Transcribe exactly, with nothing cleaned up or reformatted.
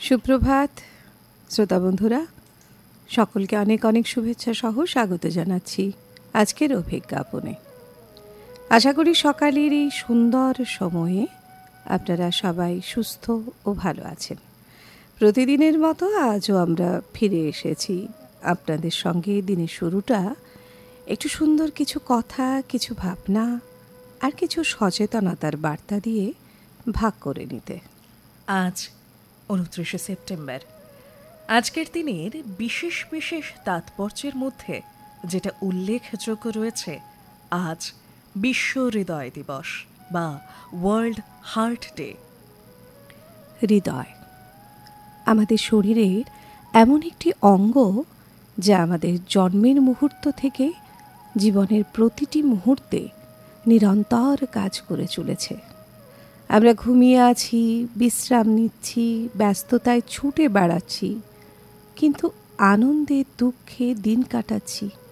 সুপ্রভাত শ্রোতা বন্ধুরা, সকলকে অনেক অনেক শুভেচ্ছা সহ স্বাগত জানাচ্ছি আজকের অভিজ্ঞাপনে। আশা করি সকালের এই সুন্দর সময়ে আপনারা সবাই সুস্থ ও ভালো আছেন। প্রতিদিনের মতো আজও আমরা ফিরে এসেছি আপনাদের সঙ্গে দিনের শুরুটা একটু সুন্দর কিছু কথা, কিছু ভাবনা আর কিছু সচেতনতার বার্তা দিয়ে ভাগ করে নিতে। আজ উনত্রিশে সেপ্টেম্বর। আজকের দিনের বিশেষ বিশেষ তাৎপর্যের মধ্যে যেটা উল্লেখযোগ্য রয়েছে, আজ বিশ্ব হৃদয় দিবস বা ওয়ার্ল্ড হার্ট ডে। হৃদয় আমাদের শরীরের এমন একটি অঙ্গ যা আমাদের জন্মের মুহূর্ত থেকে জীবনের প্রতিটি মুহূর্তে নিরন্তর কাজ করে চলেছে। আমরা ঘুমিয়ে আছি, বিশ্রাম নিচ্ছি, ব্যস্ততায় ছুটে বেড়াচ্ছি, কিন্তু আনন্দে দুঃখে দিন কাটাচ্ছি।